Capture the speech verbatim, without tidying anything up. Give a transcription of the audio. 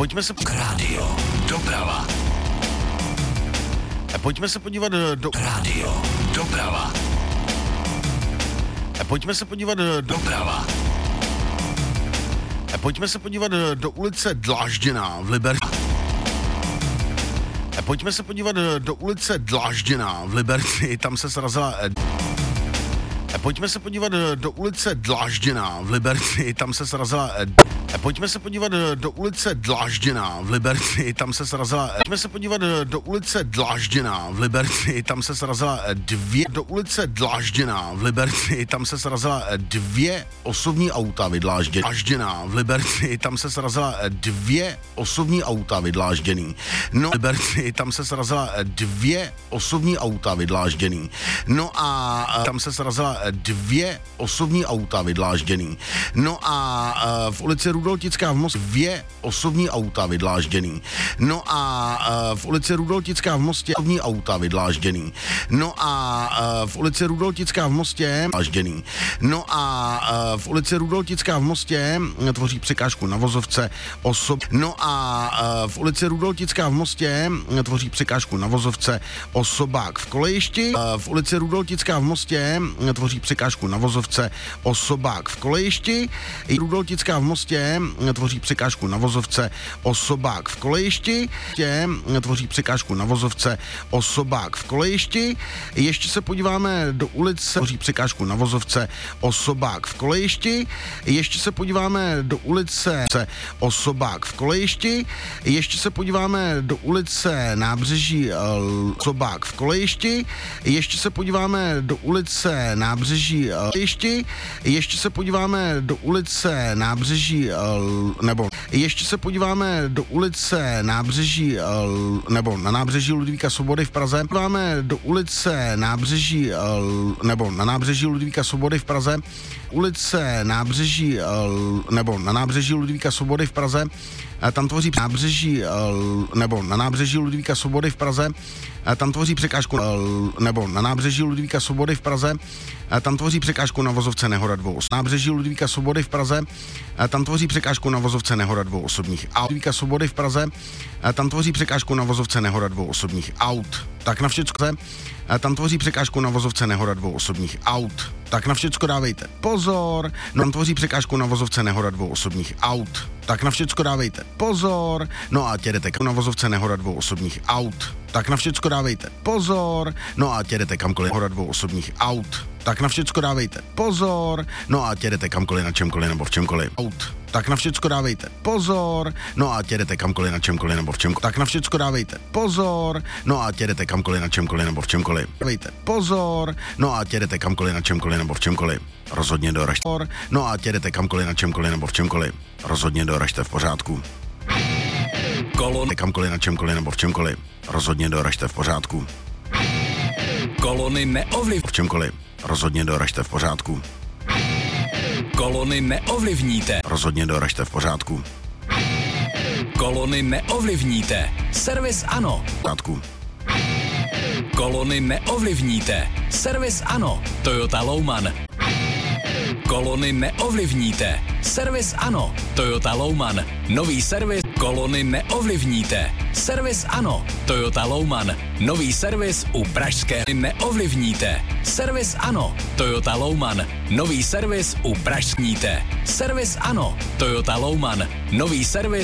Pojďme se... Rádio. Doprava. Pojďme se podívat do... do... Rádio. Doprava. Pojďme se podívat do... Doprava. Pojďme se podívat do, do ulice Dlážděná v Liberci. Pojďme se podívat do, do ulice Dlážděná v Liberci, tam se srazila... Pojďme se podívat do, do ulice Dlážděná v Liberci, tam se srazila... Pojďme se podívat do, do ulice Dlážděná v Liberci, tam se srazila... Pojďme se podívat do, do ulice Dlážděná v Liberci, tam se srazila dvě... Do ulice Dlážděná v Liberci, tam se srazila dvě osobní auta vydlážděná. Dlážděná v Liberci, tam se srazila dvě osobní auta vydlážděný. No, v Liberci, tam se srazila dvě osobní auta vydlážděný. No a tam se srazila dvě osobní auta vydlážděný. No a v ulici Rudoltická v Mostě dvě osobní auta vydlážděný. No a v ulici Rudoltická v Mostě osobní auta vydlážděný. No a v ulici Rudoltická v Mostě vydlážděný. No a v ulici Rudoltická v Mostě tvoří překážku na vozovce osob. No a v ulici Rudoltická v Mostě tvoří překážku na vozovce osobák v kolejišti. V ulici Rudoltická v Mostě tvoří překážku na vozovce osobák v kolejišti. Rudoltická v Mostě tvoří překážku na vozovce osobák v kolejišti. Tvoří překážku na vozovce osobák v kolejišti. Ještě se podíváme do ulice, tvoří překážku na vozovce osobák v kolejišti. Ještě se podíváme do ulice osobák v kolejišti. Ještě se podíváme do ulice Nábřeží osobák v kolejišti. Ještě se podíváme do ulice Nábřeží kolejišti. Ještě se podíváme do ulice Nábřeží nebo ještě se podíváme do ulice Nábřeží nebo na nábřeží Ludvíka Svobody v Praze. Podíváme do ulice Nábřeží nebo na nábřeží Ludvíka Svobody v Praze. Ulice Nábřeží nebo na nábřeží Ludvíka Svobody v Praze. Tam tvoří nábřeží nebo na nábřeží Ludvíka Svobody v Praze. Tam tvoří překážku nebo na nábřeží Ludvíka Svobody v Praze. Tam tvoří překážku na vozovce nehoda dvou. Nábřeží Ludvíka Svobody v Praze. Tam tvoří překážku na vozovce nehoda dvou osobních aut. Ludvíka Svobody v Praze. Tam tvoří překážku na vozovce nehoda dvou osobních aut. Tak na všecko. Tam tvoří překážku na vozovce nehoda dvou osobních aut. Tak na všecko dávejte pozor. No, tam tvoří překážku na vozovce nehoda dvou osobních aut. Tak na všecko dávejte pozor. No a jdete na vozovce nehoda dvou osobních aut. Tak na všecko dávejte pozor. No a jdete kamkoliv nehoda dvou osobních aut. Tak na všecko dávejte pozor. No a jdete kamkoliv na čemkoliv nebo v čemkoliv aut. Tak na všecko dávejte pozor. No a jdete kamkoliv na čemkoliv nebo v čemkoliv. Tak na všecko dávejte pozor. No a jdete kamkoliv na čemkoliv nebo v čemkoliv. Dávejte pozor. No a jdete kamkoliv na čemkoliv nebo v čemkoliv. Rozhodně doražte. No a jdete kamkoliv na čemkoliv nebo v čemkoliv. Rozhodně doražte v pořádku. Kolon. Kamkoliv na čemkoliv nebo v čemkoliv. Rozhodně doražte v pořádku. Kolony neovliv... V čemkoliv. Rozhodně doražte v pořádku. Kolony neovlivníte. Rozhodně doražte v pořádku. Kolony neovlivníte. Servis ano. V pořádku. Kolony neovlivníte. Servis ano. Toyota Louman. Kolony neovlivníte. Servis ano. Toyota Louman. Nový servis. Kolony neovlivníte. Servis ano. Toyota Louman. Nový servis u Pražské. Neovlivníte. Servis ano. Toyota Louman. Nový servis u Pražskníte. Servis ano. Toyota Louman. Nový servis